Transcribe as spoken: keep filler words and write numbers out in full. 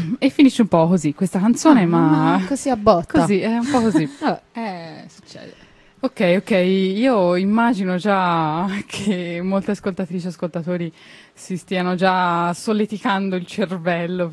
e finisce un po' così questa canzone, ah, ma così a botta. così, è un po' così. Vabbè, eh, succede. Ok, ok, io immagino già che molte ascoltatrici e ascoltatori si stiano già solleticando il cervello